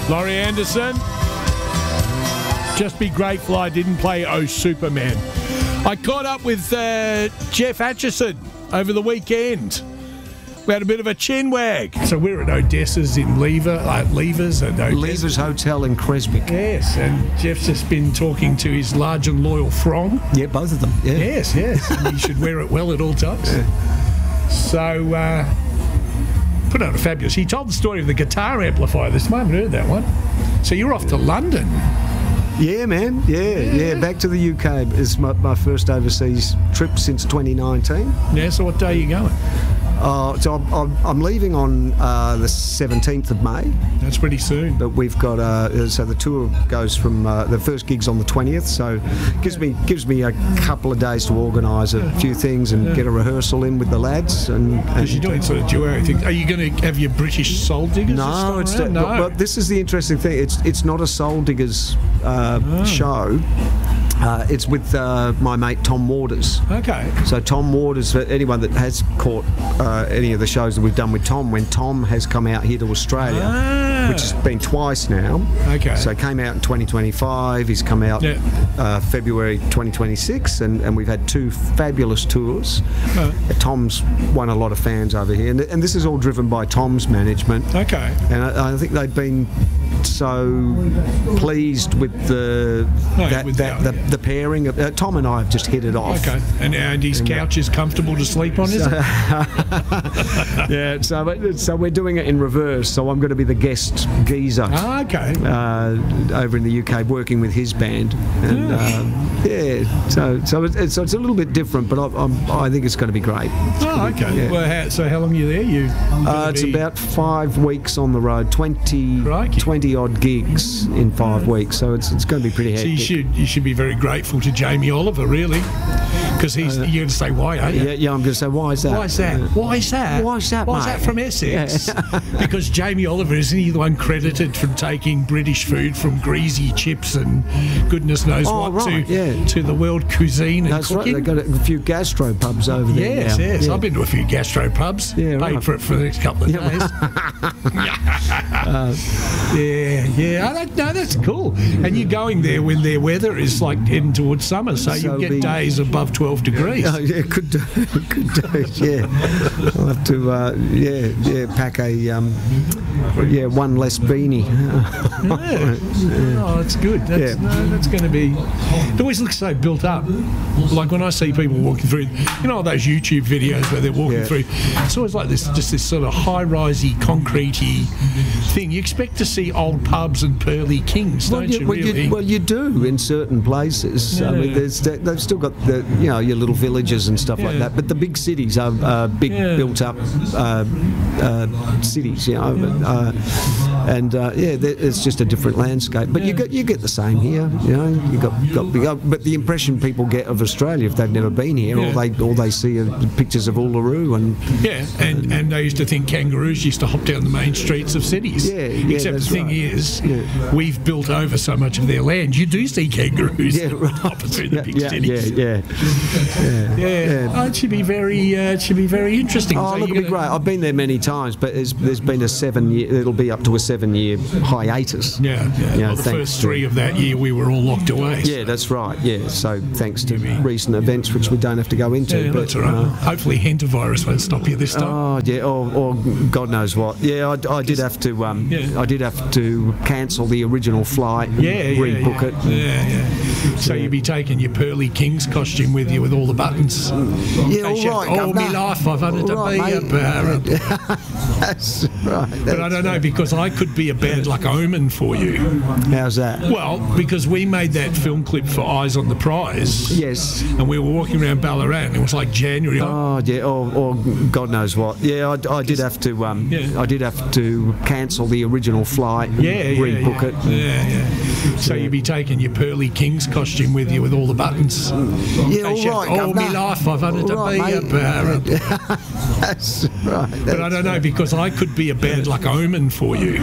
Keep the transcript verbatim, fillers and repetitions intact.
Laurie Anderson. Just be grateful I didn't play Oh Superman. I caught up with uh, Jeff Atchison over the weekend. We had a bit of a chin wag. So we're at Odessa's in Lever, like Levers and Odessa. Lever's Hotel in Creswick. Yes, and Jeff's just been talking to his large and loyal throng. Yeah, both of them. Yeah. Yes, yes. And you should wear it well at all times. Yeah. So, uh, put on a fabulous... He told the story of the guitar amplifier this time. I haven't heard that one. So you're off to London. Yeah, man. Yeah, yeah, yeah. Back to the U K. It's my, my first overseas trip since twenty nineteen. Yeah, so what day are you going? Uh, so I'm, I'm, I'm leaving on uh, the seventeenth of May. That's pretty soon. But we've got uh, so the tour goes from uh, the first gig's on the twentieth. So gives me gives me a couple of days to organise a few things and yeah. get a rehearsal in with the lads. And because you're doing sort of duo things. Are you going to have your British Soul Diggers? No, it's the, no. But this is the interesting thing. It's it's not a Soul Diggers uh, oh. show. Uh, it's with uh, my mate Tom Waters. Okay. So Tom Waters, for anyone that has caught uh, any of the shows that we've done with Tom, when Tom has come out here to Australia, ah. which has been twice now. Okay. So he came out in twenty twenty-five, he's come out yeah. uh, February twenty twenty-six, and, and we've had two fabulous tours. Uh. Tom's won a lot of fans over here, and, and this is all driven by Tom's management. Okay. And I, I think they've been so pleased with the no, that, with that the, the pairing. Uh, Tom and I have just hit it off. Okay, and Andy's and, couch is comfortable to sleep on, is so, it? Yeah, so so we're doing it in reverse. So I'm going to be the guest geezer. Ah, okay. Uh, over in the U K, working with his band, and yeah, um, yeah so so it's, so it's a little bit different, but I, I'm, I think it's going to be great. It's oh, okay. Be, yeah. Well, how, so how long are you there? You? Uh, it's be... about five weeks on the road, twenty, Crikey. twenty odd gigs in five weeks. So it's it's going to be pretty hectic. So you should you should be very grateful to Jamie Oliver, really, because he's. Uh, you're going to say why, aren't you? Yeah, yeah. I'm going to say why is that? Why is that? Uh, why is that? Why is that? Why is mate? that from Essex? Yeah. Because Jamie Oliver, isn't he the one credited from taking British food from greasy chips and goodness knows oh, what right, to yeah. to the world cuisine and That's cooking? Right. They've got a few gastro pubs over there. Yes, now. yes. Yeah. I've been to a few gastro pubs. Yeah, paid right. for it for the next couple of yeah. days. uh, yeah, yeah. I don't know. That's cool. And you're going there when their weather is like heading towards summer, so, so you get be, days above twelve degrees. Oh, yeah, could do, could do. Yeah, I'll have to. Uh, yeah, yeah. Pack a um, yeah, one less beanie. Yeah. Yeah. Oh, that's good. That's, yeah. no, that's going to be. It always looks so built up. Like when I see people walking through, you know, those YouTube videos where they're walking yeah. through. It's always like this, just this sort of high-risey, concretey thing. You expect to see old pubs and pearly kings, well, don't you, you? Well really? you, well, you do in certain places. Yeah. I mean, there's, they've still got the, you know, your little villages and stuff yeah. like that. But the big cities are uh, big, yeah. built-up uh, uh, cities, you know. But, uh, and uh, yeah, it's just a different landscape. But yeah. you get you get the same here, you know. You got got big, but the impression people get of Australia if they've never been here, yeah. all they all they see are pictures of Uluru and yeah, and, and and they used to think kangaroos used to hop down the main streets of cities. Yeah, yeah except the thing right. is, yeah. we've built over so much of their land. You do see kangaroos yeah, right. hopping through the yeah, big yeah, cities. Yeah, yeah, yeah. yeah. yeah. Oh, it should be very, uh, it should be very interesting. Oh, so look, it'll be great. I've been there many times, but there's, there's been a seven-year. It'll be up to a seven-year hiatus. Yeah, yeah. You know, well, the first three to, of that year, we were all locked away. Yeah, so. That's right. Yeah, so thanks to Maybe. recent events, which we don't have to go into. Yeah, but, that's all right. Uh, Hopefully, hantavirus won't stop you this time. Oh, yeah, or, or God knows what. Yeah, I, I did have to. Um, yeah. I did have to cancel the original flight. And yeah, yeah, rebook yeah. it. Yeah, yeah. So yeah. you'd be taking your Pearly Kings costume with you with all the buttons. Yeah, all right. All my life, I've wanted to be a parrot. That's right. That's but I don't know, because I could be a bad luck omen for you. How's that? Well, because we made that film clip for Eyes on the Prize. Yes. And we were walking around Ballarat, and it was like January. Oh, yeah, or, or God knows what. Yeah, I, I did have to. Um, yeah. I did have to cancel the original flight. And yeah, yeah, rebook yeah. it. Yeah, yeah. So yeah. you'd be taking your Pearly Kings costume with you with all the buttons. Yeah, all you, right. All my life, I've wanted to right, be mate. a parrot. That's right. That's but I don't know, because I could be a bad luck omen for you.